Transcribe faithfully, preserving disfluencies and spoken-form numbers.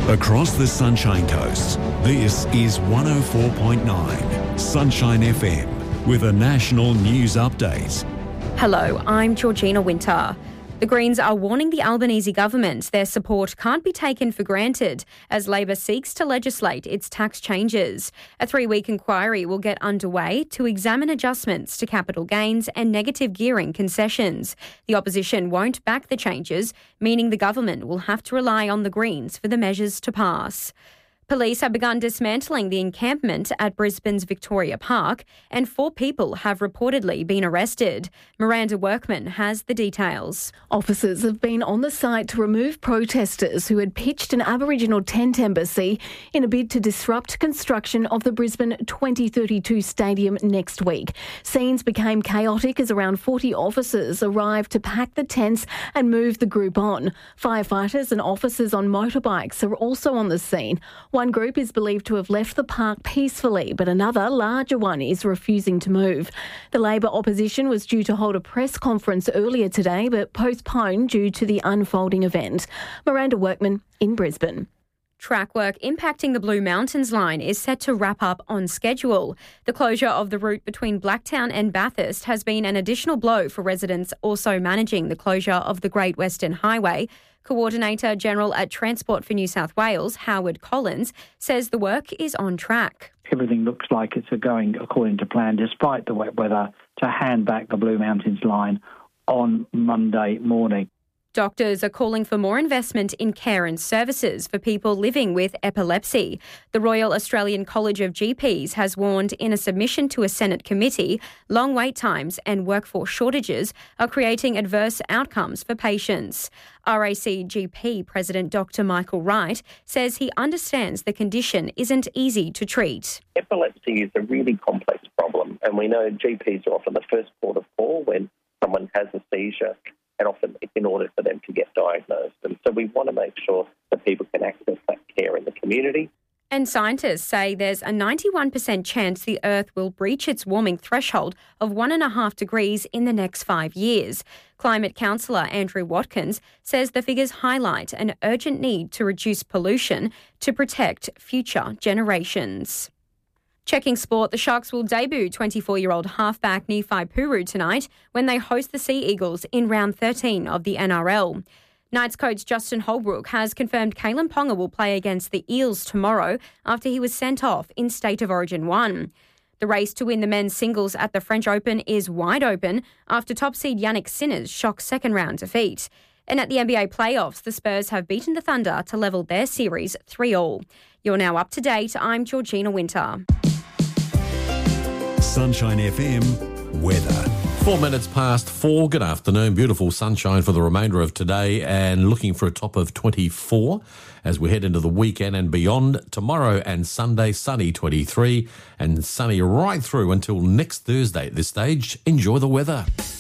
Across the Sunshine Coast, this is one oh four point nine Sunshine F M with a national news update. Hello, I'm Georgina Winter. The Greens are warning the Albanese government their support can't be taken for granted as Labor seeks to legislate its tax changes. A three-week inquiry will get underway to examine adjustments to capital gains and negative gearing concessions. The opposition won't back the changes, meaning the government will have to rely on the Greens for the measures to pass. Police have begun dismantling the encampment at Brisbane's Victoria Park, and four people have reportedly been arrested. Miranda Workman has the details. Officers have been on the site to remove protesters who had pitched an Aboriginal tent embassy in a bid to disrupt construction of the Brisbane twenty thirty-two stadium next week. Scenes became chaotic as around forty officers arrived to pack the tents and move the group on. Firefighters and officers on motorbikes are also on the scene. One group is believed to have left the park peacefully, but another, larger one, is refusing to move. The Labor opposition was due to hold a press conference earlier today, but postponed due to the unfolding event. Miranda Workman in Brisbane. Track work impacting the Blue Mountains line is set to wrap up on schedule. The closure of the route between Blacktown and Bathurst has been an additional blow for residents also managing the closure of the Great Western Highway. Coordinator General at Transport for New South Wales, Howard Collins, says the work is on track. Everything looks like it's going according to plan, despite the wet weather, to hand back the Blue Mountains line on Monday morning. Doctors are calling for more investment in care and services for people living with epilepsy. The Royal Australian College of G Ps has warned in a submission to a Senate committee, long wait times and workforce shortages are creating adverse outcomes for patients. R A C G P President Doctor Michael Wright says he understands the condition isn't easy to treat. Epilepsy is a really complex problem, and we know G Ps are often the first port of call when someone has a seizure, and often in order for them to get diagnosed. And so we want to make sure that people can access that care in the community. And scientists say there's a ninety-one percent chance the Earth will breach its warming threshold of one and a half degrees in the next five years. Climate counsellor Andrew Watkins says the figures highlight an urgent need to reduce pollution to protect future generations. Checking sport, the Sharks will debut twenty-four-year-old halfback Nephi Puru tonight when they host the Sea Eagles in round thirteen of the N R L. Knights coach Justin Holbrook has confirmed Kalen Ponga will play against the Eels tomorrow after he was sent off in State of Origin one. The race to win the men's singles at the French Open is wide open after top seed Yannick Sinner's shock second-round defeat. And at the N B A playoffs, the Spurs have beaten the Thunder to level their series three all. You're now up to date. I'm Georgina Winter. Sunshine F M weather. Four minutes past four. Good afternoon. Beautiful sunshine for the remainder of today and looking for a top of twenty-four as we head into the weekend and beyond. Tomorrow and Sunday, sunny twenty-three and sunny right through until next Thursday. At this stage, enjoy the weather.